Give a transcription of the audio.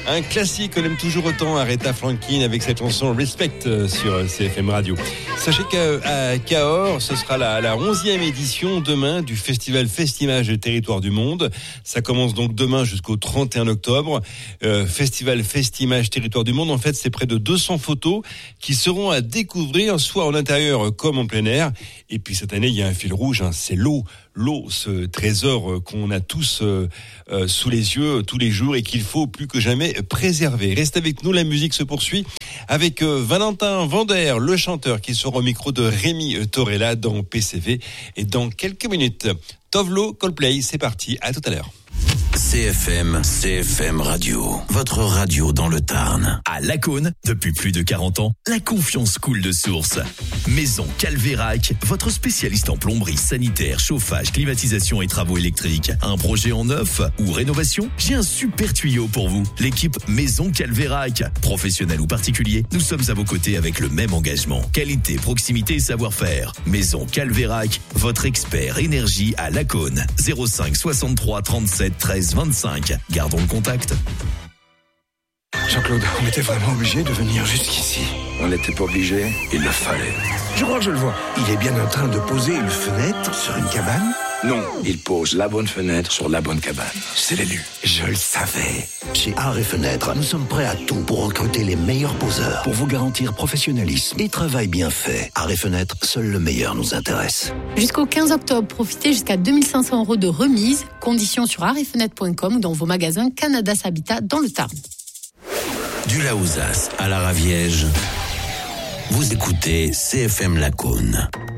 Un classique, on aime toujours autant Aretha Franklin avec cette chanson Respect sur CFM Radio. Sachez qu'à Cahors, ce sera la 11e édition demain du festival Festimage Territoire du Monde. Ça commence donc demain jusqu'au 31 octobre. Festival Festimage Territoire du Monde, en fait, c'est près de 200 photos qui seront à découvrir soit en intérieur comme en plein air. Et puis cette année, il y a un fil rouge, c'est l'eau. L'eau, ce trésor qu'on a tous sous les yeux tous les jours et qu'il faut plus que jamais préserver. Reste avec nous, la musique se poursuit avec Valentin Vander, le chanteur qui sera au micro de Rémi Torella dans PCV et dans quelques minutes. Tovlo, Coldplay, c'est parti, à tout à l'heure. CFM Radio, votre radio dans le Tarn. À Lacaune, depuis plus de 40 ans, la confiance coule de source. Maison Calvérac, votre spécialiste en plomberie, sanitaire, chauffage, climatisation et travaux électriques. Un projet en neuf ou rénovation? J'ai un super tuyau pour vous. L'équipe Maison Calvérac. Professionnel ou particulier, nous sommes à vos côtés avec le même engagement. Qualité, proximité et savoir-faire. Maison Calvérac, votre expert énergie à Lacaune. 05 63 37 13 25. Gardons le contact. Jean-Claude, on était vraiment obligé de venir jusqu'ici. On n'était pas obligé, il le fallait. Je crois que je le vois. Il est bien en train de poser une fenêtre sur une cabane? Non, il pose la bonne fenêtre sur la bonne cabane. C'est l'élu. Je le savais. Chez Art et Fenêtres, nous sommes prêts à tout pour recruter les meilleurs poseurs, pour vous garantir professionnalisme et travail bien fait. Art et Fenêtres, seul le meilleur nous intéresse. Jusqu'au 15 octobre, profitez jusqu'à 2500 € de remise. Conditions sur artetfenêtres.com ou dans vos magasins Canada Habitat dans le Tarn. Du Laouzas à la Raviège, vous écoutez CFM Lacaune.